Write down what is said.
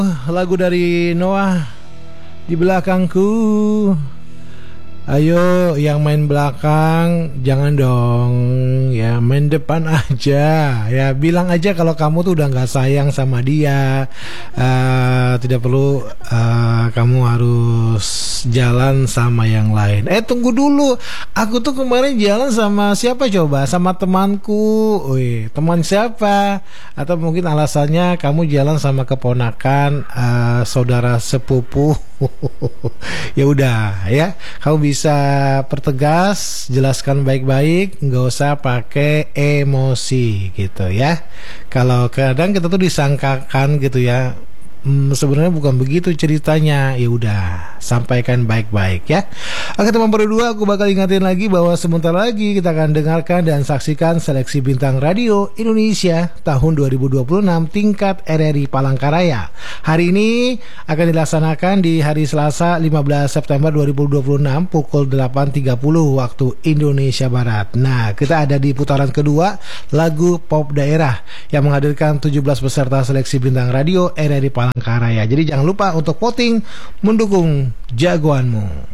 Lagu dari Noah di belakangku. Ayo yang main belakang jangan dong, ya main depan aja. Ya bilang aja kalau kamu tuh udah nggak sayang sama dia. Tidak perlu kamu harus jalan sama yang lain. Tunggu dulu, aku tuh kemarin jalan sama siapa coba? Sama temanku. Wih, teman siapa? Atau mungkin alasannya kamu jalan sama keponakan, saudara sepupu. Ya udah ya, kamu bisa pertegas, jelaskan baik-baik, nggak usah pakai emosi gitu ya. Kalau kadang kita tuh disangkakan gitu ya, sebenarnya bukan begitu ceritanya. Ya udah, sampaikan baik-baik ya. Oke teman berdua, aku bakal ingatin lagi bahwa sebentar lagi kita akan dengarkan dan saksikan seleksi bintang radio Indonesia tahun 2026 tingkat RRI Palangkaraya. Hari ini akan dilaksanakan di hari Selasa 15 September 2026 pukul 8.30 waktu Indonesia Barat. Nah, kita ada di putaran kedua lagu pop daerah yang menghadirkan 17 peserta seleksi bintang radio RRI Palangkaraya. Jadi jangan lupa untuk voting mendukung jagoanmu.